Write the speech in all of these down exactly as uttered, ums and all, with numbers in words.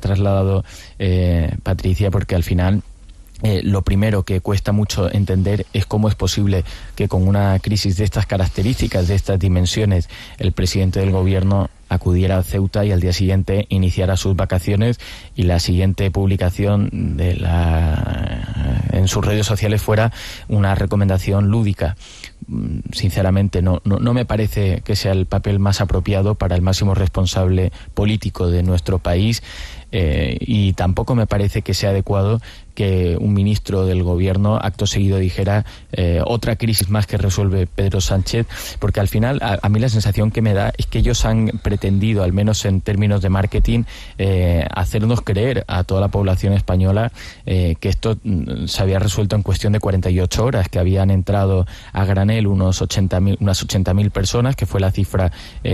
trasladado eh, Patricia, porque al final Eh, lo primero que cuesta mucho entender es cómo es posible que con una crisis de estas características, de estas dimensiones, el presidente del gobierno acudiera a Ceuta y al día siguiente iniciara sus vacaciones y la siguiente publicación de la en sus redes sociales fuera una recomendación lúdica. Sinceramente no, no, no me parece que sea el papel más apropiado para el máximo responsable político de nuestro país, eh, y tampoco me parece que sea adecuado que un ministro del gobierno acto seguido dijera eh, otra crisis más que resuelve Pedro Sánchez, porque al final a, a mí la sensación que me da es que ellos han pretendido, al menos en términos de marketing, eh, hacernos creer a toda la población española eh, que esto mm, se había resuelto en cuestión de cuarenta y ocho horas, que habían entrado a granel unos ochenta mil, unas ochenta mil personas, que fue la cifra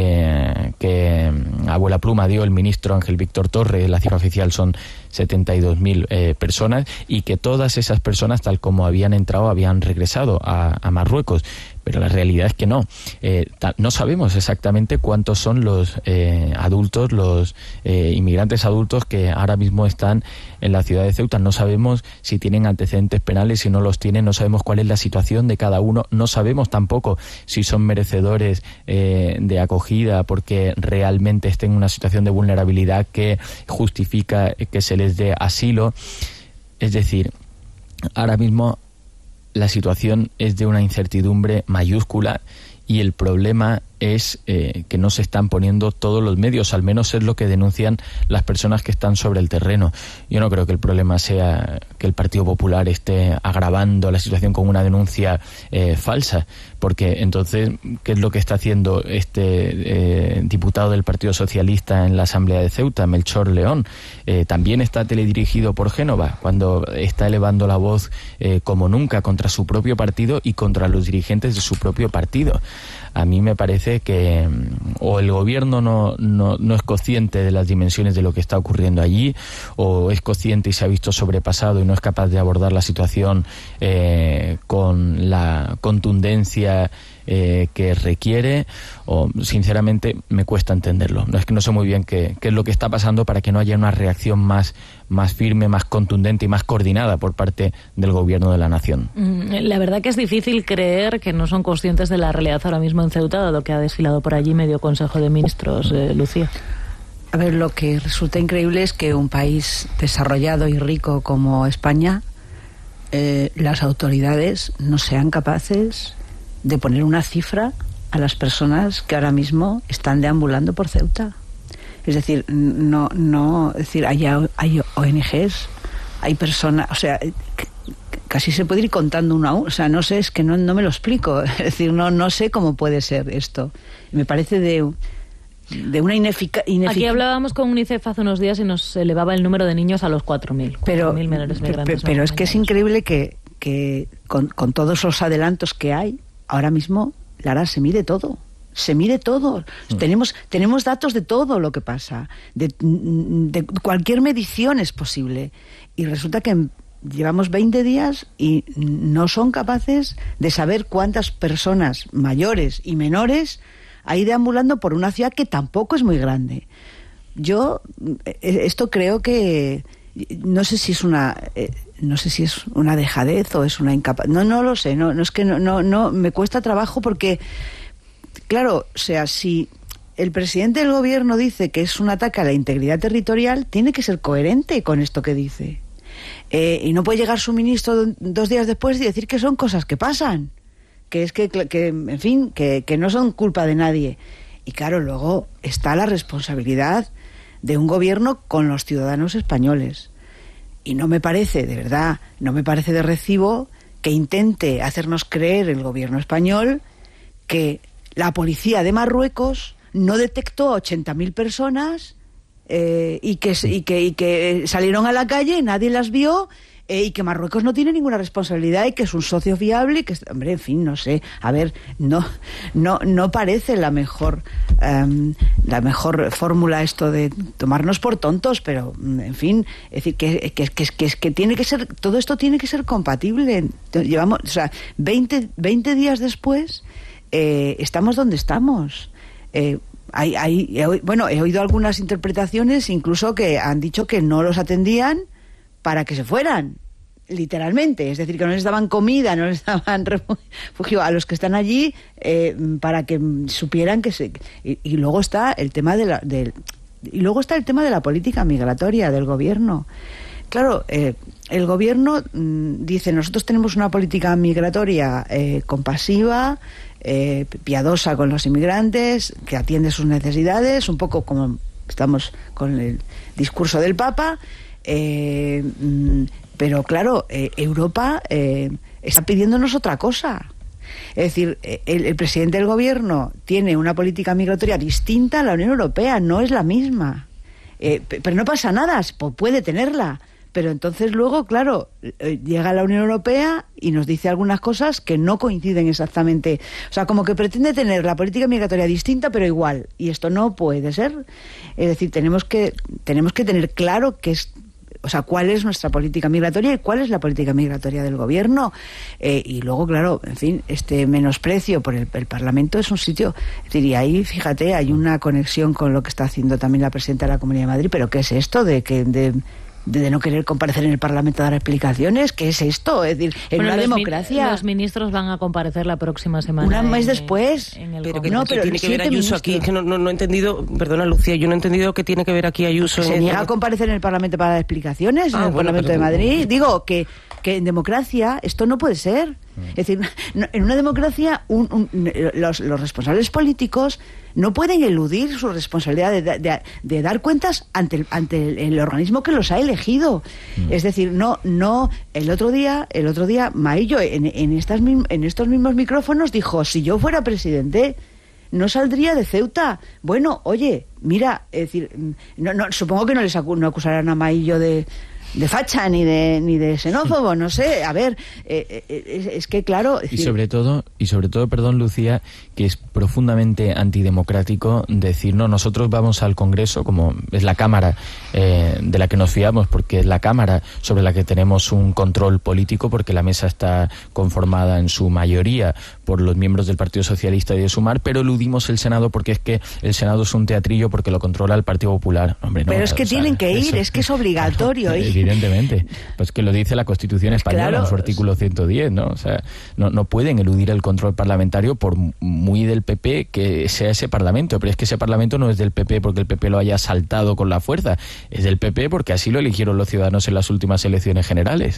eh, que mm, a vuela pluma dio el ministro Ángel Víctor Torres. La cifra oficial son setenta y dos mil eh, personas, y que todas esas personas, tal como habían entrado, habían regresado a, a Marruecos. Pero la realidad es que no. Eh, ta, no sabemos exactamente cuántos son los eh, adultos, los eh, inmigrantes adultos que ahora mismo están en la ciudad de Ceuta. No sabemos si tienen antecedentes penales, si no los tienen. No sabemos cuál es la situación de cada uno. No sabemos tampoco si son merecedores eh, de acogida porque realmente estén en una situación de vulnerabilidad que justifica que se les dé asilo. Es decir, ahora mismo la situación es de una incertidumbre mayúscula y el problema es eh, que no se están poniendo todos los medios, al menos es lo que denuncian las personas que están sobre el terreno. Yo no creo que el problema sea que el Partido Popular esté agravando la situación con una denuncia eh, falsa, porque entonces, ¿qué es lo que está haciendo este eh, diputado del Partido Socialista en la Asamblea de Ceuta, Melchor León? Eh, también está teledirigido por Génova, cuando está elevando la voz eh, como nunca contra su propio partido y contra los dirigentes de su propio partido. A mí me parece que o el gobierno no, no, no es consciente de las dimensiones de lo que está ocurriendo allí, o es consciente y se ha visto sobrepasado y no es capaz de abordar la situación eh, con la contundencia eh, que requiere, o sinceramente me cuesta entenderlo. No es que no sé muy bien qué, qué es lo que está pasando para que no haya una reacción más, más firme, más contundente y más coordinada por parte del gobierno de la nación. La verdad que es difícil creer que no son conscientes de la realidad ahora mismo en Ceuta, dado que ha desfilado por allí medio Consejo de Ministros, eh, Lucía. A ver, lo que resulta increíble es que un país desarrollado y rico como España, eh, las autoridades no sean capaces de poner una cifra a las personas que ahora mismo están deambulando por Ceuta. Es decir, no, no, es decir, hay, hay O N Ges, hay personas, o sea, casi se puede ir contando uno a uno, o sea, no sé, es que no, no me lo explico, es decir, no, no sé cómo puede ser esto. Me parece de, de una ineficacia. Aquí hablábamos con UNICEF hace unos días y nos elevaba el número de niños a los cuatro mil. Pero, menores pero, pero es que es increíble que, que con, con todos los adelantos que hay, ahora mismo, Lara, se mide todo. Se mide todo. Mm. Tenemos, tenemos datos de todo lo que pasa. De, de cualquier medición es posible. Y resulta que llevamos veinte días y no son capaces de saber cuántas personas mayores y menores hay deambulando por una ciudad que tampoco es muy grande. Yo, esto creo que... No sé si es una... Eh, no sé si es una dejadez o es una incapacidad. No, no lo sé. No, no es que no, no, no, me cuesta trabajo porque, claro, o sea, si el presidente del gobierno dice que es un ataque a la integridad territorial, tiene que ser coherente con esto que dice. Eh, y no puede llegar su ministro dos días después y decir que son cosas que pasan, que es que, que en fin, que, que no son culpa de nadie. Y claro, luego está la responsabilidad de un gobierno con los ciudadanos españoles. Y no me parece, de verdad, no me parece de recibo que intente hacernos creer el gobierno español que la policía de Marruecos no detectó a ochenta mil personas eh, y, que, y, que, y que salieron a la calle y nadie las vio, eh, y que Marruecos no tiene ninguna responsabilidad y que es un socio fiable y que, hombre, en fin, no sé, a ver, no no no parece la mejor um, la mejor fórmula esto de tomarnos por tontos, pero en fin, es decir, que que, que, que, que tiene que ser, todo esto tiene que ser compatible. Llevamos, o sea, veinte días después, eh, estamos donde estamos. Eh, hay, hay, he, bueno, he oído algunas interpretaciones incluso que han dicho que no los atendían para que se fueran, literalmente, es decir, que no les daban comida, no les daban refugio a los que están allí, eh, para que supieran que se... Y, y luego está el tema de la... De, y luego está el tema de la política migratoria del gobierno. Claro, eh, el gobierno mmm, dice, nosotros tenemos una política migratoria eh, compasiva, eh, piadosa con los inmigrantes, que atiende sus necesidades, un poco como estamos con el discurso del Papa, eh, mmm, pero claro, eh, Europa eh, está pidiéndonos otra cosa. Es decir, el, el presidente del gobierno tiene una política migratoria distinta a la Unión Europea, no es la misma. Eh, pero no pasa nada, puede tenerla. Pero entonces luego, claro, llega la Unión Europea y nos dice algunas cosas que no coinciden exactamente. O sea, como que pretende tener la política migratoria distinta, pero igual. Y esto no puede ser. Es decir, tenemos que, tenemos que tener claro que es... O sea, cuál es nuestra política migratoria y cuál es la política migratoria del gobierno. Eh, y luego, claro, en fin, este menosprecio por el, el Parlamento es un sitio... Es decir, y ahí, fíjate, hay una conexión con lo que está haciendo también la presidenta de la Comunidad de Madrid. ¿Pero qué es esto de que... De, De, de no querer comparecer en el Parlamento a dar explicaciones? ¿Qué es esto? Es decir, en bueno, una los democracia... Mi, los ministros van a comparecer la próxima semana. Un mes después. En el pero que no, pero tiene que ver Ayuso ministros. aquí. Es que no, no, no he entendido... Perdona, Lucía, yo no he entendido qué tiene que ver aquí Ayuso. Se niega a comparecer en el Parlamento para dar explicaciones, ah, en el bueno, Parlamento de Madrid. Digo, que, que en democracia esto no puede ser. Es decir, no, en una democracia un, un, los, los responsables políticos no pueden eludir su responsabilidad de, de, de dar cuentas ante el, ante el, el organismo que los ha elegido. Mm. Es decir, no, no, el otro día, el otro día, Maillo, en, en estas en estos mismos micrófonos dijo, si yo fuera presidente, no saldría de Ceuta. Bueno, oye, mira, es decir, no, no, supongo que no les acu no acusarán a Maillo de de facha ni de ni de xenófobo, no sé, a ver, eh, eh, es, es que claro... Es y decir... sobre todo, y sobre todo, perdón, Lucía, que es profundamente antidemocrático decir, no, nosotros vamos al Congreso, como es la Cámara eh, de la que nos fiamos, porque es la Cámara sobre la que tenemos un control político, porque la mesa está conformada en su mayoría por los miembros del Partido Socialista y de Sumar, pero eludimos el Senado porque es que el Senado es un teatrillo porque lo controla el Partido Popular. Hombre, no, pero es que o sea, tienen que ir, eso, es que es obligatorio. Claro, evidentemente, pues que lo dice la Constitución española, claro, en su artículo ciento diez, ¿no? O sea, no, no pueden eludir el control parlamentario por muy del P P que sea ese Parlamento, pero es que ese Parlamento no es del P P porque el P P lo haya asaltado con la fuerza, es del P P porque así lo eligieron los ciudadanos en las últimas elecciones generales.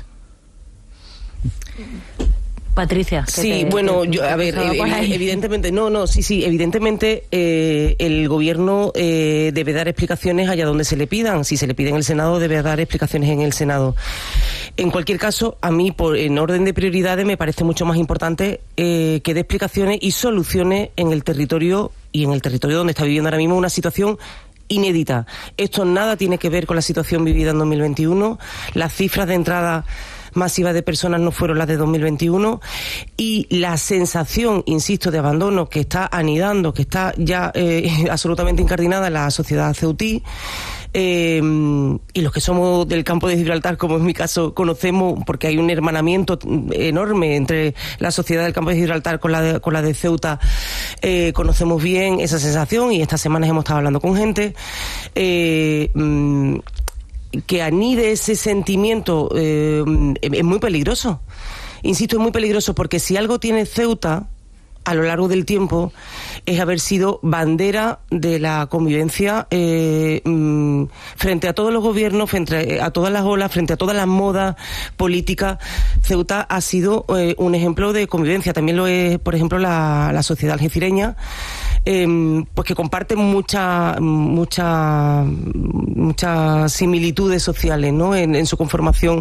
Patricia. Sí, te, bueno, te, yo, a ver, ev evidentemente, no, no, sí, sí, evidentemente eh, el gobierno eh, debe dar explicaciones allá donde se le pidan. Si se le pide en el Senado, debe dar explicaciones en el Senado. En cualquier caso, a mí, por, en orden de prioridades, me parece mucho más importante eh, que dé explicaciones y soluciones en el territorio y en el territorio donde está viviendo ahora mismo una situación inédita. Esto nada tiene que ver con la situación vivida en dos mil veintiuno. Las cifras de entrada masiva de personas no fueron las de dos mil veintiuno y la sensación, insisto, de abandono que está anidando, que está ya eh, absolutamente incardinada en la sociedad ceutí, eh, y los que somos del campo de Gibraltar, como es mi caso, conocemos, porque hay un hermanamiento enorme entre la sociedad del campo de Gibraltar con la de, con la de Ceuta, eh, conocemos bien esa sensación y estas semanas hemos estado hablando con gente eh, mmm, que anide ese sentimiento eh, es muy peligroso. Insisto, es muy peligroso porque si algo tiene Ceuta a lo largo del tiempo es haber sido bandera de la convivencia eh, mm, frente a todos los gobiernos, frente a todas las olas, frente a todas las modas políticas. Ceuta ha sido eh, un ejemplo de convivencia. También lo es, por ejemplo, la, la sociedad algecireña, eh, pues que comparte muchas mucha, muchas similitudes sociales, ¿no? en, en su conformación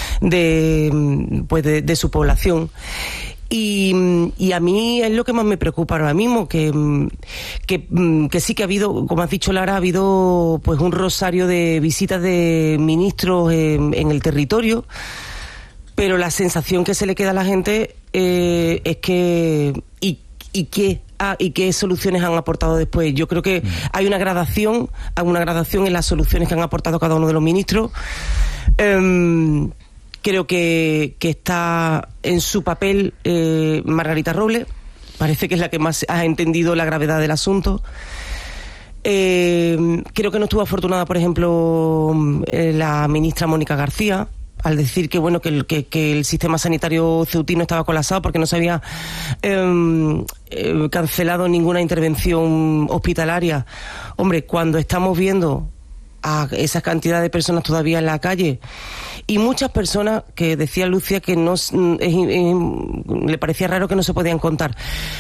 de, pues de, de su población. Y, y a mí es lo que más me preocupa ahora mismo, que, que, que sí que ha habido, como has dicho Lara, ha habido pues un rosario de visitas de ministros en, en el territorio, pero la sensación que se le queda a la gente eh, es que... ¿Y, y qué? Ah, ¿y qué soluciones han aportado después? Yo creo que hay una gradación, hay una gradación en las soluciones que han aportado cada uno de los ministros. Um, Creo que, que está en su papel eh, Margarita Robles, parece que es la que más ha entendido la gravedad del asunto. Eh, creo que no estuvo afortunada, por ejemplo, eh, la ministra Mónica García, al decir que bueno que el, que, que el sistema sanitario ceutino estaba colapsado porque no se había eh, eh, cancelado ninguna intervención hospitalaria. Hombre, cuando estamos viendo a esa cantidad de personas todavía en la calle y muchas personas que decía Lucia que no es, es, es, le parecía raro que no se podían contar.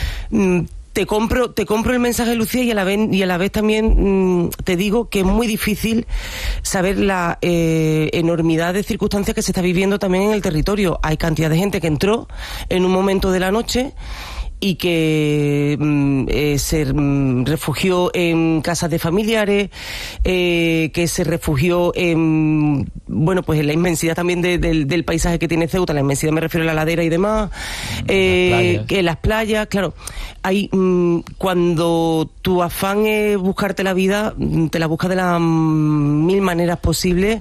Te compro, te compro el mensaje, Lucía, y a la vez, y a la vez también mmm, te digo que es muy difícil saber la eh, enormidad de circunstancias que se está viviendo también en el territorio. Hay cantidad de gente que entró en un momento de la noche y que mm, eh, se mm, refugió en casas de familiares, eh, que se refugió en, bueno, pues en la inmensidad también de, de, del paisaje que tiene Ceuta, la inmensidad me refiero a la ladera y demás, eh, las que las playas, claro, hay, mm, cuando tu afán es buscarte la vida, te la buscas de las mm, mil maneras posibles.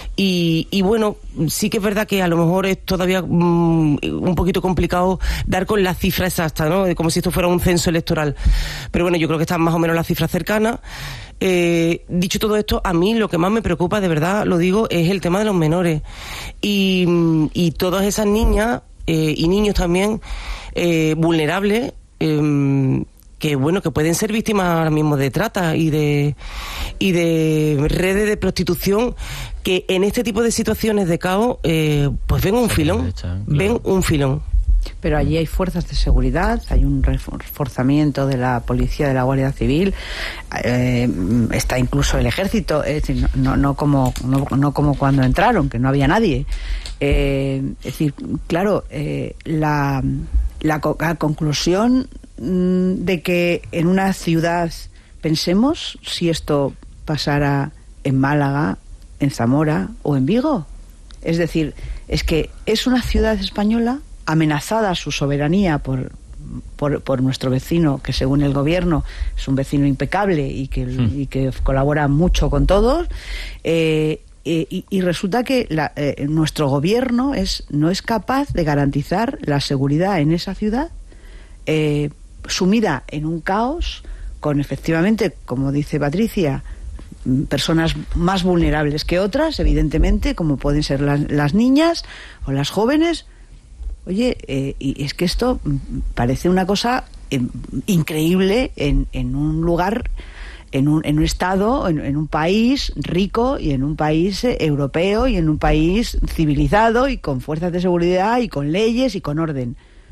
Y, y bueno, sí que es verdad que a lo mejor es todavía um, un poquito complicado dar con la cifra exacta, ¿no? Como si esto fuera un censo electoral. Pero bueno, yo creo que están más o menos las cifras cercanas. Eh, dicho todo esto, a mí lo que más me preocupa, de verdad lo digo, es el tema de los menores. Y, y todas esas niñas eh, y niños también eh, vulnerables, eh, que bueno, que pueden ser víctimas ahora mismo de trata y de y de redes de prostitución, que en este tipo de situaciones de caos eh, pues ven un filón, claro. ven un filón. Pero allí hay fuerzas de seguridad, hay un reforzamiento de la policía, de la Guardia Civil, eh, está incluso el ejército, es decir, no, no, no como no, no como cuando entraron, que no había nadie. Eh, es decir, claro, eh, la, la, la conclusión de que en una ciudad, pensemos si esto pasara en Málaga, en Zamora o en Vigo. Es decir, es que es una ciudad española amenazada su soberanía por, por, por nuestro vecino, que según el gobierno es un vecino impecable y que, sí. y que colabora mucho con todos, eh, y, y resulta que la, eh, nuestro gobierno es, no es capaz de garantizar la seguridad en esa ciudad, eh, sumida en un caos, con efectivamente, como dice Patricia, personas más vulnerables que otras, evidentemente, como pueden ser las, las niñas o las jóvenes. Oye, eh, y es que esto parece una cosa eh, increíble en, en un lugar, en un, en un estado, en, en un país rico y en un país eh, europeo y en un país civilizado y con fuerzas de seguridad y con leyes y con orden.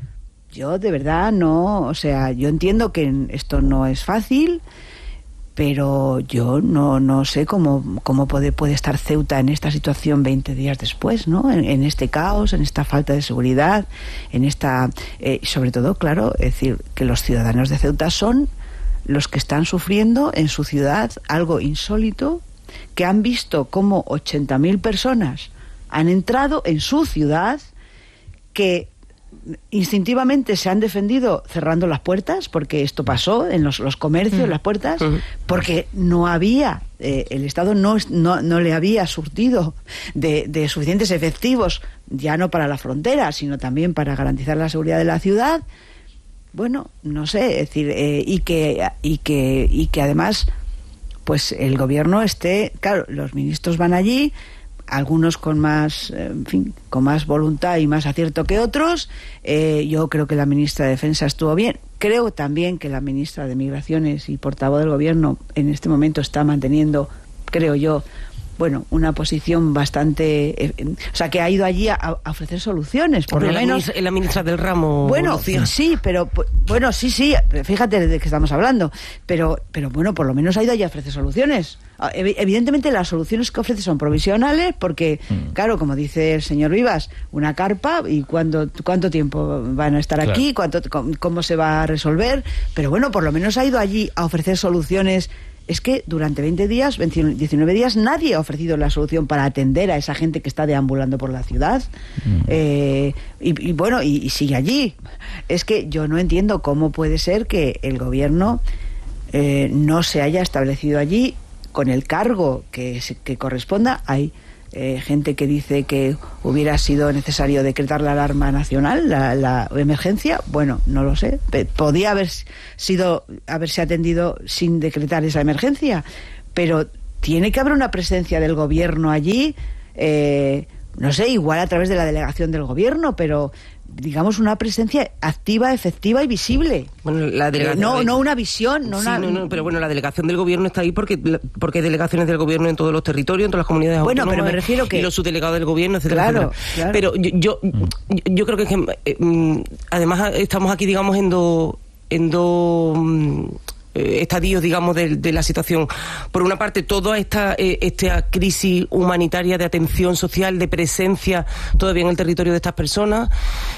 Yo de verdad no, o sea, yo entiendo que esto no es fácil, pero yo no no sé cómo cómo puede puede estar Ceuta en esta situación veinte días después, ¿no? En, en este caos, en esta falta de seguridad, en esta eh, sobre todo, claro, es decir, que los ciudadanos de Ceuta son los que están sufriendo en su ciudad algo insólito, que han visto cómo ochenta mil personas han entrado en su ciudad, que instintivamente se han defendido cerrando las puertas, porque esto pasó en los, los comercios, mm. las puertas, uh-huh. porque no había, eh, el Estado no, no, no le había surtido de, de suficientes efectivos, ya no para la frontera, sino también para garantizar la seguridad de la ciudad. Bueno, no sé, es decir, eh, y que y que y que además, pues el gobierno esté, claro, los ministros van allí, algunos con más, en fin, con más voluntad y más acierto que otros. Eh, yo creo que la ministra de Defensa estuvo bien. Creo también que la ministra de Migraciones y portavoz del gobierno en este momento está manteniendo, creo yo, bueno, una posición bastante, eh, o sea, que ha ido allí a, a ofrecer soluciones, por Hombre, lo la menos. Ministra, la ministra del ramo. Bueno, Lucía. sí, pero bueno, sí, sí, fíjate de qué estamos hablando, pero, pero bueno, por lo menos ha ido allí a ofrecer soluciones. Evidentemente las soluciones que ofrece son provisionales, porque, mm. claro, como dice el señor Vivas, una carpa, y cuándo, cuánto tiempo van a estar claro. aquí, cuánto, cómo se va a resolver, pero bueno, por lo menos ha ido allí a ofrecer soluciones. Es que durante veinte días, diecinueve días, nadie ha ofrecido la solución para atender a esa gente que está deambulando por la ciudad. Mm. Eh, y, y bueno, y, y sigue allí. Es que yo no entiendo cómo puede ser que el gobierno eh, no se haya establecido allí con el cargo que, que corresponda. Hay eh, gente que dice que hubiera sido necesario decretar la alarma nacional, la, la emergencia. Bueno, no lo sé. Podía haber sido, haberse atendido sin decretar esa emergencia, pero tiene que haber una presencia del gobierno allí, eh, no sé, igual a través de la delegación del gobierno, pero digamos una presencia activa, efectiva y visible. Bueno, la delegación no, de... no una visión, no sí, una... no, no, pero bueno, la delegación del gobierno está ahí porque porque hay delegaciones del gobierno en todos los territorios, en todas las comunidades bueno, autónomas. Pero me refiero que... Y los subdelegados del gobierno, etcétera, claro, etcétera. Claro. Pero yo, yo, yo, yo creo que, es que eh, además estamos aquí, digamos, en dos en dos estadios, digamos, de, de la situación. Por una parte, toda esta, eh, esta crisis humanitaria de atención social, de presencia todavía en el territorio de estas personas,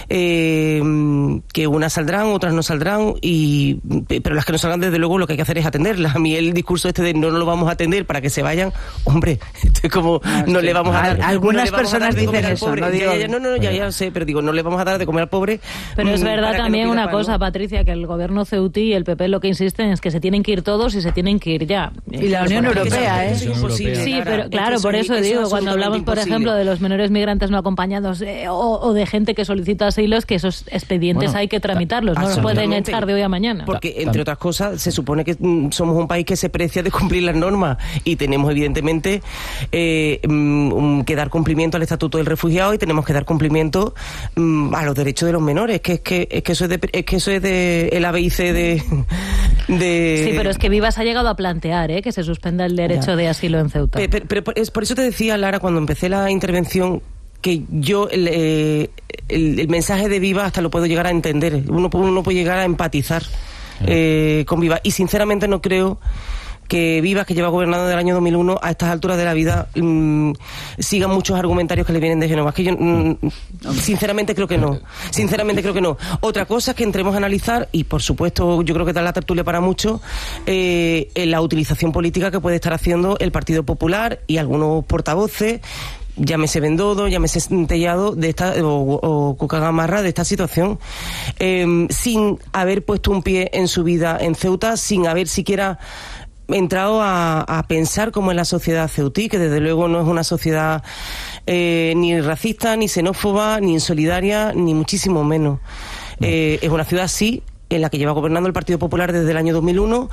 eh, que unas saldrán, otras no saldrán, y pero las que no salgan, desde luego, lo que hay que hacer es atenderlas. A mí el discurso este de no lo vamos a atender para que se vayan, hombre, esto es como, no, no sí. le vamos a dar... Algunas no le personas dicen eso, no digo... Ya, ya, no, no, ya, ya sé, pero digo, no le vamos a dar de comer al pobre... Pero es verdad también no una pan, cosa, ¿no? Patricia, que el gobierno ceutí y el P P lo que insisten es que se tienen que ir todos y se tienen que ir ya. Y la Unión Europea, ¿eh? Es imposible. Sí, pero claro, por eso digo, cuando hablamos, por ejemplo, de los menores migrantes no acompañados eh, o, o de gente que solicita asilos, que esos expedientes bueno, hay que tramitarlos, no los pueden echar de hoy a mañana. Porque, entre otras cosas, se supone que mm, somos un país que se precia de cumplir las normas y tenemos, evidentemente, eh, mm, que dar cumplimiento al Estatuto del Refugiado y tenemos que dar cumplimiento mm, a los derechos de los menores, que es que, es que eso es de, es que eso es de el A B I C de, de... Sí, pero es que Vivas ha llegado a plantear ¿eh? que se suspenda el derecho ya. de asilo en Ceuta. Pero, pero, pero es por eso te decía, Lara, cuando empecé la intervención, que yo el, eh, el, el mensaje de Vivas hasta lo puedo llegar a entender. Uno, uno puede llegar a empatizar eh, con Vivas. Y sinceramente no creo que Vivas, que lleva gobernando desde el año dos mil uno, a estas alturas de la vida mmm, sigan muchos argumentarios que le vienen de Génova. Es que yo mmm, sinceramente creo que no. Sinceramente creo que no. Otra cosa es que entremos a analizar, y por supuesto yo creo que da la tertulia para mucho, eh, la utilización política que puede estar haciendo el Partido Popular y algunos portavoces, llámese Bendodo, llámese Tellado, de esta, o, o Cuca Gamarra, de esta situación, eh, sin haber puesto un pie en su vida en Ceuta, sin haber siquiera entrado a, a pensar cómo es la sociedad ceutí, que desde luego no es una sociedad eh, ni racista, ni xenófoba, ni insolidaria, ni muchísimo menos. Eh, es una ciudad, sí, en la que lleva gobernando el Partido Popular desde el año dos mil uno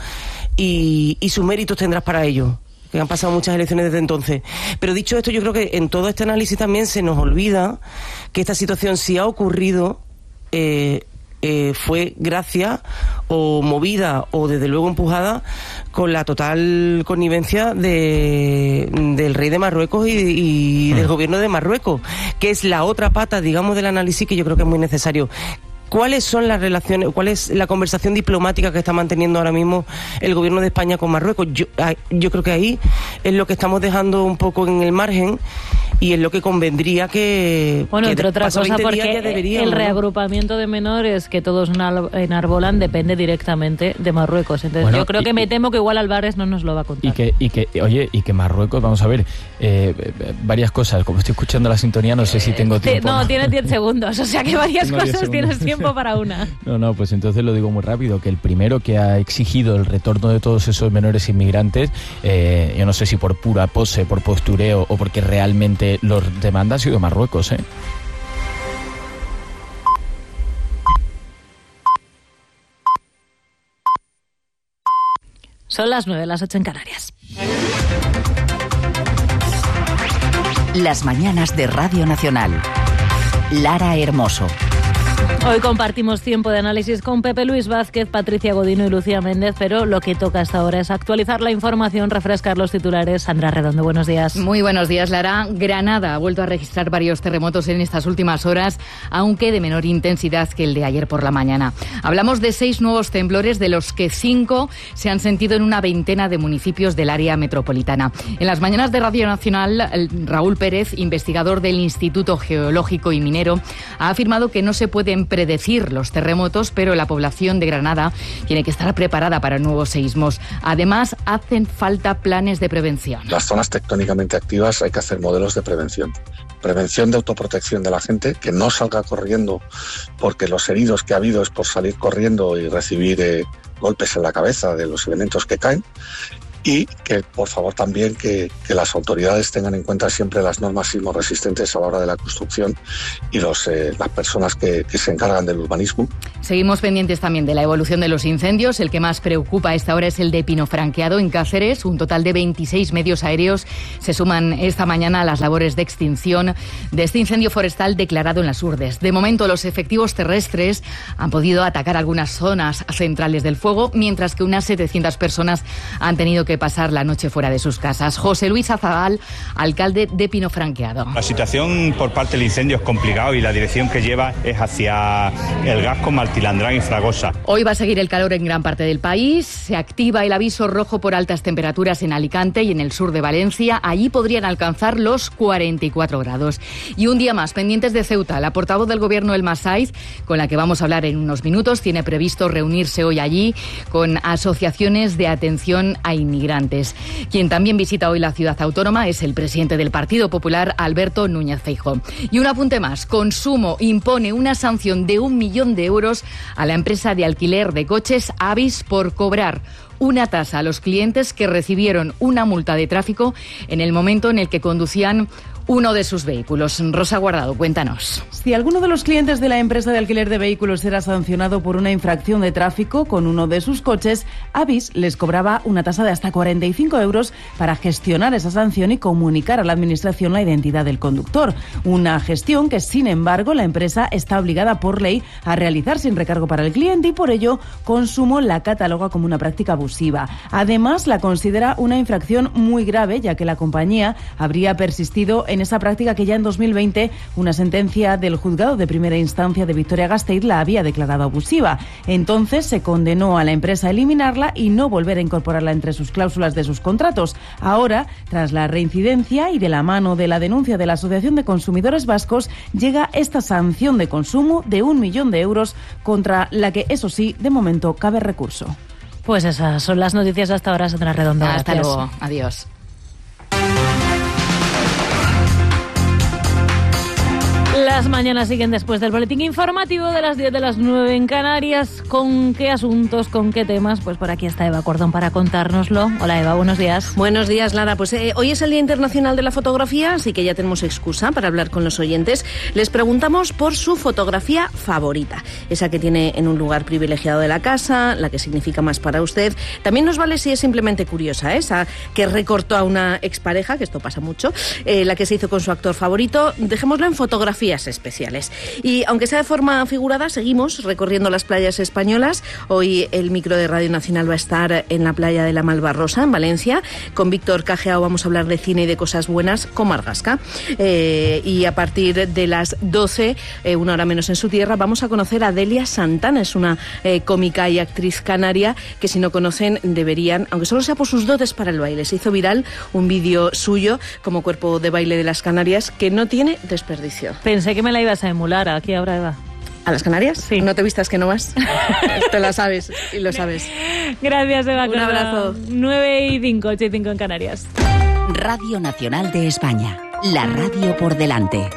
y, y sus méritos tendrás para ello, que han pasado muchas elecciones desde entonces. Pero dicho esto, yo creo que en todo este análisis también se nos olvida que esta situación, si ha ocurrido, eh, eh, fue gracias o movida o desde luego empujada con la total connivencia de, del rey de Marruecos y, y del gobierno de Marruecos, que es la otra pata, digamos, del análisis que yo creo que es muy necesario. ¿Cuáles son las relaciones, cuál es la conversación diplomática que está manteniendo ahora mismo el gobierno de España con Marruecos? Yo, yo creo que ahí es lo que estamos dejando un poco en el margen y es lo que convendría que... Bueno, que entre otras cosas, porque el reagrupamiento de menores que todos enarbolan depende directamente de Marruecos. Entonces bueno, yo creo y, que me temo que igual Álvarez no nos lo va a contar. Y que, y que oye, y que Marruecos, vamos a ver, eh, varias cosas. Como estoy escuchando la sintonía, no sé si tengo tiempo. No, no. Tienes diez segundos, o sea que varias cosas tienes tiempo para una. No, no, pues entonces lo digo muy rápido, que el primero que ha exigido el retorno de todos esos menores inmigrantes, eh, yo no sé si por pura pose, por postureo o porque realmente los demanda ha sido Marruecos, ¿eh? Son las nueve, las ocho en Canarias. Las mañanas de Radio Nacional. Lara Hermoso. Hoy compartimos tiempo de análisis con Pepe Luis Vázquez, Patricia Godino y Lucía Méndez, pero lo que toca hasta ahora es actualizar la información, refrescar los titulares. Sandra Redondo, buenos días. Muy buenos días, Lara. Granada ha vuelto a registrar varios terremotos en estas últimas horas, aunque de menor intensidad que el de ayer por la mañana. Hablamos de seis nuevos temblores, de los que cinco se han sentido en una veintena de municipios del área metropolitana. En las mañanas de Radio Nacional, Raúl Pérez, investigador del Instituto Geológico y Minero, ha afirmado que no se pueden predecir los terremotos, pero la población de Granada tiene que estar preparada para nuevos seísmos. Además, hacen falta planes de prevención. Las zonas tectónicamente activas hay que hacer modelos de prevención. Prevención de autoprotección de la gente, que no salga corriendo porque los heridos que ha habido es por salir corriendo y recibir eh, golpes en la cabeza de los elementos que caen. y que, por favor, también que, que las autoridades tengan en cuenta siempre las normas sismorresistentes a la hora de la construcción y los, eh, las personas que, que se encargan del urbanismo. Seguimos pendientes también de la evolución de los incendios. El que más preocupa a esta hora es el de Pinofranqueado, en Cáceres. Un total de veintiséis medios aéreos se suman esta mañana a las labores de extinción de este incendio forestal declarado en las Urdes. De momento, los efectivos terrestres han podido atacar algunas zonas centrales del fuego, mientras que unas setecientas personas han tenido que pasar la noche fuera de sus casas. José Luis Azagal, alcalde de Pinofranqueado. La situación por parte del incendio es complicado y la dirección que lleva es hacia el Gasco, Martilandrán y Fragosa. Hoy va a seguir el calor en gran parte del país. Se activa el aviso rojo por altas temperaturas en Alicante y en el sur de Valencia. Allí podrían alcanzar los cuarenta y cuatro grados. Y un día más, pendientes de Ceuta. La portavoz del gobierno, Elma Saiz, con la que vamos a hablar en unos minutos, tiene previsto reunirse hoy allí con asociaciones de atención a inmigrantes. Quien también visita hoy la ciudad autónoma es el presidente del Partido Popular, Alberto Núñez Feijóo. Y un apunte más. Consumo impone una sanción de un millón de euros a la empresa de alquiler de coches Avis por cobrar una tasa a los clientes que recibieron una multa de tráfico en el momento en el que conducían uno de sus vehículos. Rosa Guardado, cuéntanos. Si alguno de los clientes de la empresa de alquiler de vehículos era sancionado por una infracción de tráfico con uno de sus coches, Avis les cobraba una tasa de hasta cuarenta y cinco euros para gestionar esa sanción y comunicar a la administración la identidad del conductor. Una gestión que, sin embargo, la empresa está obligada por ley a realizar sin recargo para el cliente y por ello Consumo la cataloga como una práctica abusiva. Además, la considera una infracción muy grave, ya que la compañía habría persistido en en esa práctica que ya en dos mil veinte una sentencia del juzgado de primera instancia de Vitoria-Gasteiz la había declarado abusiva. Entonces se condenó a la empresa a eliminarla y no volver a incorporarla entre sus cláusulas de sus contratos. Ahora, tras la reincidencia y de la mano de la denuncia de la Asociación de Consumidores Vascos, llega esta sanción de consumo de un millón de euros contra la que, eso sí, de momento cabe recurso. Pues esas son las noticias hasta ahora, Sandra Redondo. Hasta Gracias. luego. Adiós. Las mañanas siguen después del boletín informativo de las diez de las nueve en Canarias. ¿Con qué asuntos, con qué temas? Pues por aquí está Eva Cordón para contárnoslo. Hola Eva, buenos días. Buenos días, Lara. Pues eh, hoy es el Día Internacional de la Fotografía, así que ya tenemos excusa para hablar con los oyentes. Les preguntamos por su fotografía favorita, esa que tiene en un lugar privilegiado de la casa, la que significa más para usted. También nos vale si es simplemente curiosa, ¿eh? Esa que recortó a una expareja, que esto pasa mucho, eh, la que se hizo con su actor favorito. Dejémoslo en fotografía especiales. Y aunque sea de forma figurada, seguimos recorriendo las playas españolas. Hoy el micro de Radio Nacional va a estar en la playa de la Malvarrosa, en Valencia. Con Víctor Cajeao vamos a hablar de cine y de cosas buenas con Margasca. Eh, y a partir de las doce, eh, una hora menos en su tierra, vamos a conocer a Delia Santana. Es una eh, cómica y actriz canaria que, si no conocen, deberían, aunque solo sea por sus dotes para el baile. Se hizo viral un vídeo suyo como cuerpo de baile de las Canarias que no tiene desperdicio. Pensé que me la ibas a emular aquí ahora, Eva. ¿A las Canarias? Sí. ¿No te vistas que no vas? Te la sabes y lo sabes. Gracias, Eva. Un abrazo. nueve y cinco, ocho y cinco en Canarias. Radio Nacional de España. La radio por delante.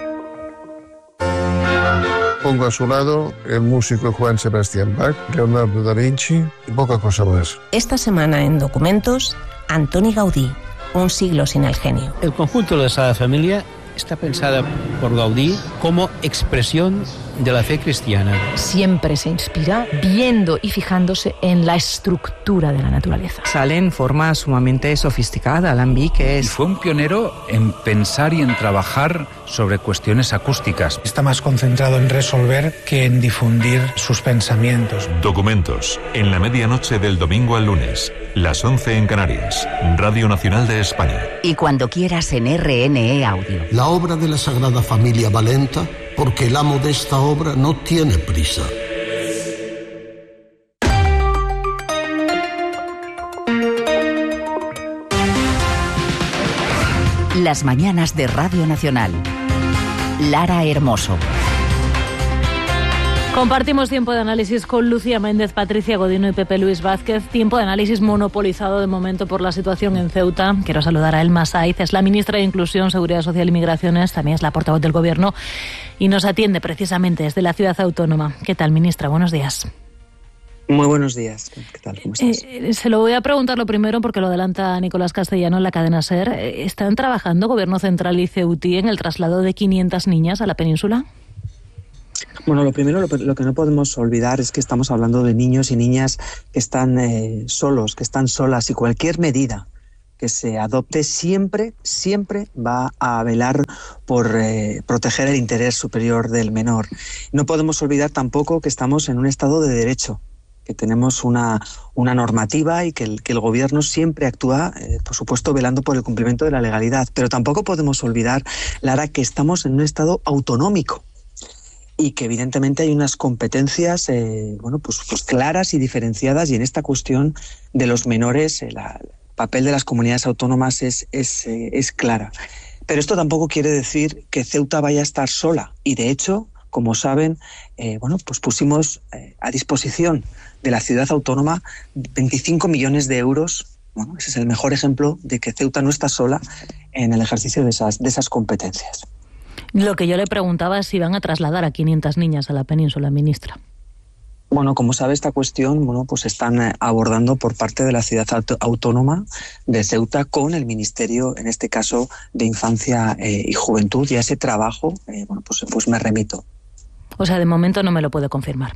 Pongo a su lado el músico Juan Sebastián Bach, Leonardo da Vinci y poca cosa más. Esta semana en Documentos, Antoni Gaudí, un siglo sin el genio. El conjunto de la Sagrada Familia está pensada por Gaudí como expresión de la fe cristiana. Siempre se inspira viendo y fijándose en la estructura de la naturaleza. Sale en forma sumamente sofisticada, alambiques. Y fue un pionero en pensar y en trabajar sobre cuestiones acústicas. Está más concentrado en resolver que en difundir sus pensamientos. Documentos, en la medianoche del domingo al lunes, las once en Canarias, Radio Nacional de España. Y cuando quieras en R N E Audio. La obra de la Sagrada Familia Valenta, porque el amo de esta obra no tiene prisa. Las mañanas de Radio Nacional. Lara Hermoso. Compartimos tiempo de análisis con Lucía Méndez, Patricia Godino y Pepe Luis Vázquez. Tiempo de análisis monopolizado de momento por la situación en Ceuta. Quiero saludar a Elma Saiz, es la ministra de Inclusión, Seguridad Social y Migraciones, también es la portavoz del Gobierno y nos atiende precisamente desde la ciudad autónoma. ¿Qué tal, ministra? Buenos días. Muy buenos días. ¿Qué tal? ¿Cómo estás? Eh, se lo voy a preguntar lo primero porque lo adelanta Nicolás Castellano en la cadena SER. ¿Están trabajando Gobierno Central y Ceutí en el traslado de quinientas niñas a la península? Bueno, lo primero, lo, lo que no podemos olvidar es que estamos hablando de niños y niñas que están eh, solos, que están solas, y cualquier medida que se adopte siempre, siempre va a velar por eh, proteger el interés superior del menor. No podemos olvidar tampoco que estamos en un Estado de Derecho, que tenemos una, una normativa y que el, que el Gobierno siempre actúa, eh, por supuesto, velando por el cumplimiento de la legalidad. Pero tampoco podemos olvidar, Lara, que estamos en un Estado autonómico y que evidentemente hay unas competencias eh, bueno, pues, pues claras y diferenciadas, y en esta cuestión de los menores eh, la, el papel de las comunidades autónomas es, es, eh, es clara. Pero esto tampoco quiere decir que Ceuta vaya a estar sola, y de hecho, como saben, eh, bueno, pues pusimos eh, a disposición de la ciudad autónoma veinticinco millones de euros. Bueno, ese es el mejor ejemplo de que Ceuta no está sola en el ejercicio de esas, de esas competencias. Lo que yo le preguntaba es si van a trasladar a quinientas niñas a la península, ministra. Bueno, como sabe, esta cuestión, bueno, pues están abordando por parte de la ciudad autónoma de Ceuta con el Ministerio, en este caso, de Infancia eh, y Juventud, y a ese trabajo, eh, bueno, pues, pues me remito. O sea, de momento no me lo puede confirmar.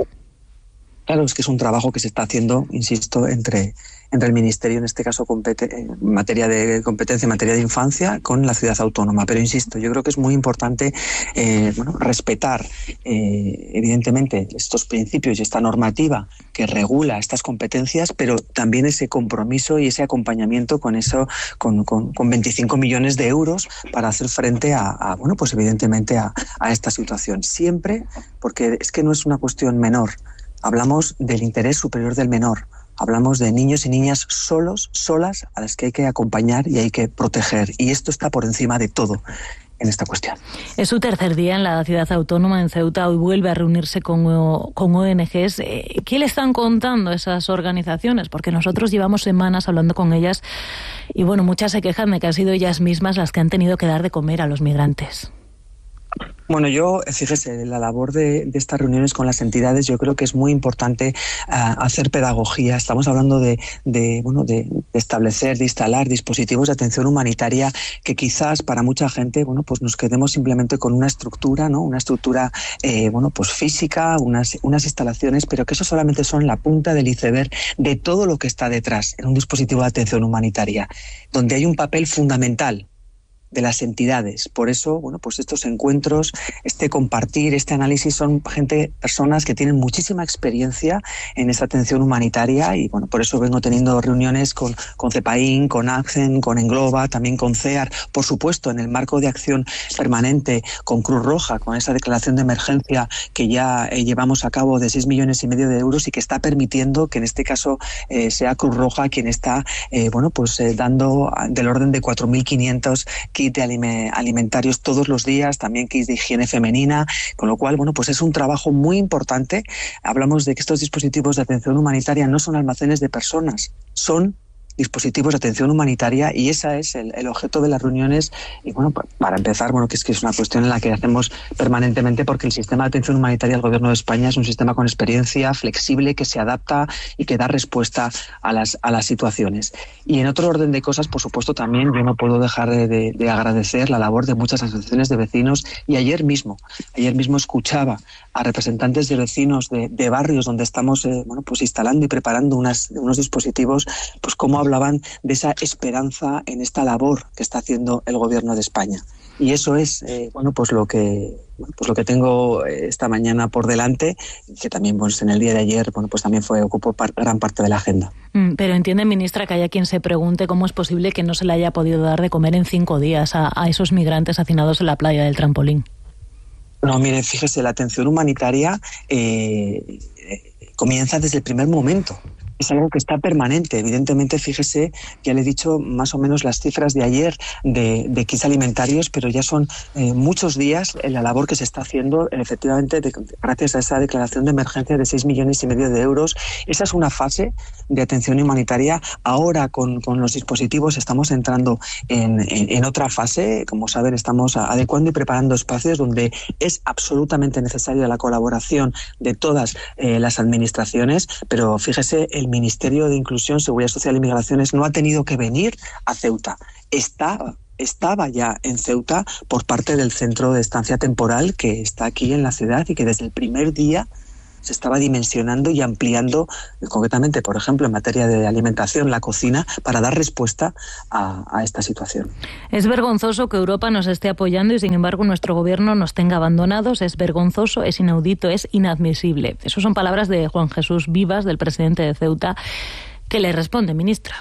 Claro, es que es un trabajo que se está haciendo, insisto, entre, entre el Ministerio, en este caso compete, en materia de competencia, en materia de infancia, con la ciudad autónoma. Pero insisto, yo creo que es muy importante eh, bueno, respetar, eh, evidentemente, estos principios y esta normativa que regula estas competencias, pero también ese compromiso y ese acompañamiento con eso, con, con, con veinticinco millones de euros para hacer frente a, a bueno, pues evidentemente a, a esta situación. Siempre, porque es que no es una cuestión menor. Hablamos del interés superior del menor. Hablamos de niños y niñas solos, solas, a las que hay que acompañar y hay que proteger. Y esto está por encima de todo en esta cuestión. Es su tercer día en la ciudad autónoma, en Ceuta. Hoy vuelve a reunirse con, con O N Ges. ¿Qué le están contando esas organizaciones? Porque nosotros llevamos semanas hablando con ellas y, bueno, muchas se quejan de que han sido ellas mismas las que han tenido que dar de comer a los migrantes. Bueno, yo, fíjese, la labor de, de estas reuniones con las entidades, yo creo que es muy importante uh, hacer pedagogía. Estamos hablando de, de, bueno, de, de establecer, de instalar dispositivos de atención humanitaria que quizás para mucha gente, bueno, pues nos quedemos simplemente con una estructura, ¿no? Una estructura, eh, bueno, pues física, unas, unas instalaciones, pero que eso solamente son la punta del iceberg de todo lo que está detrás en un dispositivo de atención humanitaria, donde hay un papel fundamental de las entidades. Por eso, bueno, pues estos encuentros, este compartir, este análisis, son gente, personas que tienen muchísima experiencia en esta atención humanitaria, y bueno, por eso vengo teniendo reuniones con, con CEPAIN, con ACCEN, con Engloba, también con CEAR, por supuesto, en el marco de acción permanente con Cruz Roja, con esa declaración de emergencia que ya eh, llevamos a cabo de seis millones y medio de euros y que está permitiendo que en este caso eh, sea Cruz Roja quien está, eh, bueno, pues eh, dando del orden de cuatro mil quinientos kits de alimentarios todos los días, también kits de higiene femenina, con lo cual, bueno, pues es un trabajo muy importante. Hablamos de que estos dispositivos de atención humanitaria no son almacenes de personas, son dispositivos de atención humanitaria, y ese es el, el objeto de las reuniones. Y bueno, para empezar, bueno, que es que es una cuestión en la que hacemos permanentemente, porque el sistema de atención humanitaria del Gobierno de España es un sistema con experiencia, flexible, que se adapta y que da respuesta a las, a las situaciones. Y en otro orden de cosas, por supuesto, también yo no puedo dejar de, de agradecer la labor de muchas asociaciones de vecinos, y ayer mismo, ayer mismo escuchaba a representantes de vecinos de, de barrios donde estamos eh, bueno, pues instalando y preparando unas, unos dispositivos, pues cómo hablaban de esa esperanza en esta labor que está haciendo el Gobierno de España. Y eso es eh, bueno, pues lo que bueno, pues lo que tengo esta mañana por delante, que también pues en el día de ayer bueno, pues también fue ocupó par, gran parte de la agenda. Mm, pero entiende, ministra, que haya quien se pregunte cómo es posible que no se le haya podido dar de comer en cinco días a, a esos migrantes hacinados en la playa del Trampolín. No, mire, fíjese, la atención humanitaria eh, eh, comienza desde el primer momento. es algo que está permanente. Evidentemente, fíjese, ya le he dicho más o menos las cifras de ayer de, de kits alimentarios, pero ya son eh, muchos días en la labor que se está haciendo, efectivamente, de, gracias a esa declaración de emergencia de seis millones y medio de euros. Esa es una fase de atención humanitaria. Ahora, con, con los dispositivos, estamos entrando en, en, en otra fase. Como saben, estamos adecuando y preparando espacios donde es absolutamente necesaria la colaboración de todas eh, las administraciones, pero fíjese, el Ministerio de Inclusión, Seguridad Social y Migraciones no ha tenido que venir a Ceuta. Está, estaba ya en Ceuta por parte del centro de estancia temporal que está aquí en la ciudad y que desde el primer día se estaba dimensionando y ampliando, concretamente, por ejemplo, en materia de alimentación, la cocina, para dar respuesta a, a esta situación. Es vergonzoso que Europa nos esté apoyando y, sin embargo, nuestro gobierno nos tenga abandonados. Es vergonzoso, es inaudito, es inadmisible. Esas son palabras de Juan Jesús Vivas, del presidente de Ceuta. ¿Qué le responde, ministra?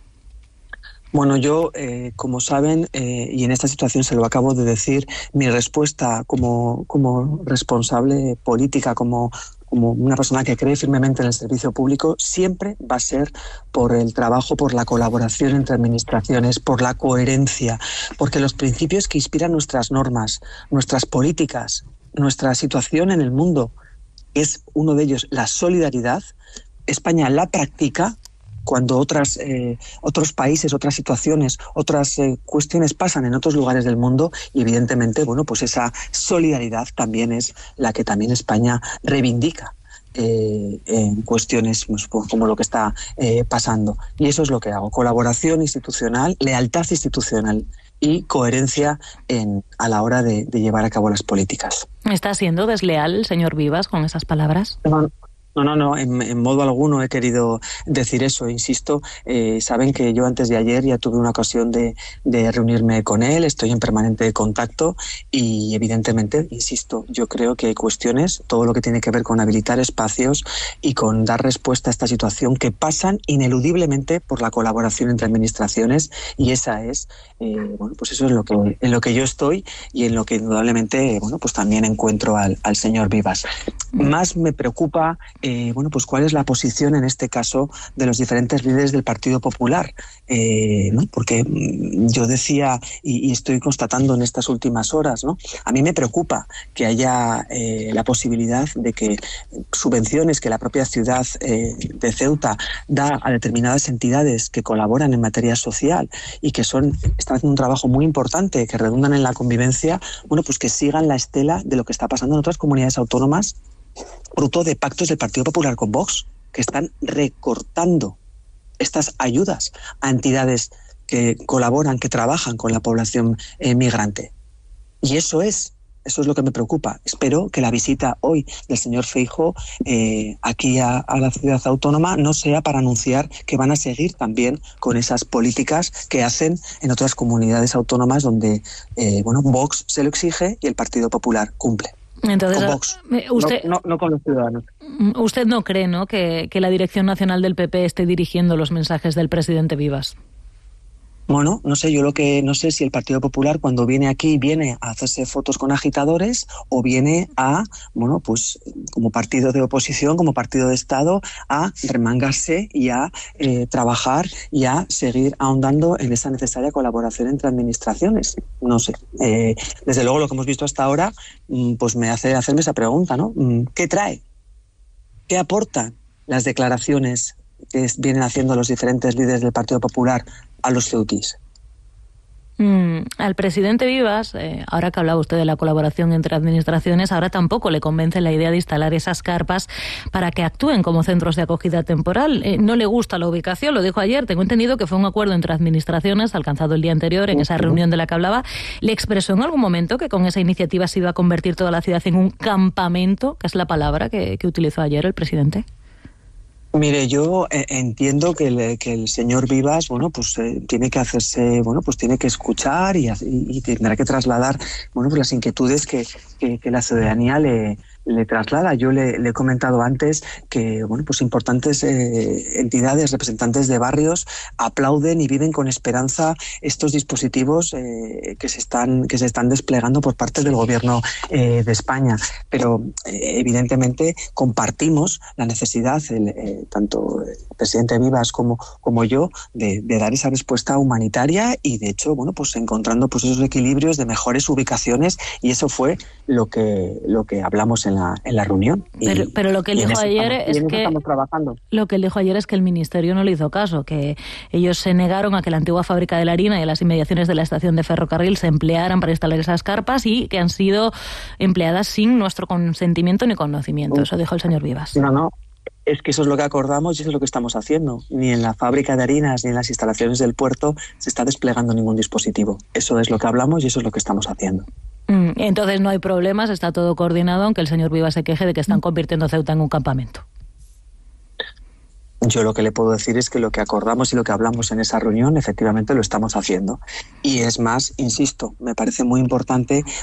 Bueno, yo, eh, como saben, eh, y en esta situación se lo acabo de decir, mi respuesta como, como responsable política, como como una persona que cree firmemente en el servicio público, siempre va a ser por el trabajo, por la colaboración entre administraciones, por la coherencia, porque los principios que inspiran nuestras normas, nuestras políticas, nuestra situación en el mundo, es uno de ellos, la solidaridad. España la practica cuando otras, eh, otros países, otras situaciones, otras eh, cuestiones pasan en otros lugares del mundo, y evidentemente, bueno, pues esa solidaridad también es la que también España reivindica eh, en cuestiones pues, como lo que está eh, pasando. Y eso es lo que hago: colaboración institucional, lealtad institucional y coherencia en, a la hora de, de llevar a cabo las políticas. ¿Está siendo desleal el señor Vivas con esas palabras? No, No, no, no, en, en modo alguno he querido decir eso, insisto. Eh, saben que yo antes de ayer ya tuve una ocasión de, de reunirme con él, estoy en permanente contacto y evidentemente, insisto, yo creo que hay cuestiones, todo lo que tiene que ver con habilitar espacios y con dar respuesta a esta situación, que pasan ineludiblemente por la colaboración entre administraciones, y esa es, eh, bueno, pues eso es lo que, en lo que yo estoy y en lo que indudablemente, bueno, pues también encuentro al, al señor Vivas. Más me preocupa Eh, bueno, pues cuál es la posición en este caso de los diferentes líderes del Partido Popular, eh, ¿no? Porque yo decía y, y estoy constatando en estas últimas horas, ¿no? A mí me preocupa que haya eh, la posibilidad de que subvenciones que la propia ciudad eh, de Ceuta da a determinadas entidades que colaboran en materia social y que son están haciendo un trabajo muy importante, que redundan en la convivencia, bueno, pues que sigan la estela de lo que está pasando en otras comunidades autónomas, fruto de pactos del Partido Popular con Vox, que están recortando estas ayudas a entidades que colaboran, que trabajan con la población eh, migrante. Y eso es, eso es lo que me preocupa. Espero que la visita hoy del señor Feijóo eh, aquí a, a la ciudad autónoma no sea para anunciar que van a seguir también con esas políticas que hacen en otras comunidades autónomas donde eh, bueno, Vox se lo exige y el Partido Popular cumple. Entonces, con Vox, usted, no, no, no con los ciudadanos. ¿Usted no cree, ¿no?, que, que la Dirección Nacional del P P esté dirigiendo los mensajes del presidente Vivas? Bueno, no sé, yo lo que no sé si el Partido Popular cuando viene aquí viene a hacerse fotos con agitadores o viene a, bueno, pues como partido de oposición, como partido de Estado, a remangarse y a eh, trabajar y a seguir ahondando en esa necesaria colaboración entre administraciones. No sé. Eh, desde luego lo que hemos visto hasta ahora, pues me hace hacerme esa pregunta, ¿no? ¿Qué trae? ¿Qué aportan las declaraciones que vienen haciendo los diferentes líderes del Partido Popular a los ceutíes? Mm, al presidente Vivas, eh, ahora que hablaba usted de la colaboración entre administraciones, ahora tampoco le convence la idea de instalar esas carpas para que actúen como centros de acogida temporal. Eh, no le gusta la ubicación, lo dijo ayer. Tengo entendido que fue un acuerdo entre administraciones alcanzado el día anterior en esa reunión de la que hablaba. ¿Le expresó en algún momento que con esa iniciativa se iba a convertir toda la ciudad en un campamento, que es la palabra que, que utilizó ayer el presidente? Mire, yo eh, entiendo que el, que el señor Vivas, bueno, pues eh, tiene que hacerse, bueno, pues tiene que escuchar y, y, y tendrá que trasladar, bueno, pues las inquietudes que, que, que la ciudadanía le, le traslada. Yo le, le he comentado antes que bueno, pues importantes eh, entidades, representantes de barrios, aplauden y viven con esperanza estos dispositivos eh, que se están que se están desplegando por parte del Gobierno eh, de España. Pero eh, evidentemente compartimos la necesidad, el, eh, tanto el presidente Vivas como, como yo, de, de dar esa respuesta humanitaria y de hecho, bueno, pues encontrando pues esos equilibrios de mejores ubicaciones, y eso fue lo que lo que hablamos en la en la reunión. Pero, y, pero lo que él dijo ayer estamos, es que estamos trabajando. Lo que él dijo ayer es que el ministerio no le hizo caso, que ellos se negaron a que la antigua fábrica de la harina y las inmediaciones de la estación de ferrocarril se emplearan para instalar esas carpas y que han sido empleadas sin nuestro consentimiento ni conocimiento. Eso dijo el señor Vivas. No, no. Es que eso es lo que acordamos y eso es lo que estamos haciendo. Ni en la fábrica de harinas ni en las instalaciones del puerto se está desplegando ningún dispositivo. Eso es lo que hablamos y eso es lo que estamos haciendo. Mm, entonces no hay problemas, está todo coordinado, aunque el señor Vivas se queje de que están convirtiendo Ceuta en un campamento. Yo lo que le puedo decir es que lo que acordamos y lo que hablamos en esa reunión efectivamente lo estamos haciendo. Y es más, insisto, me parece muy importante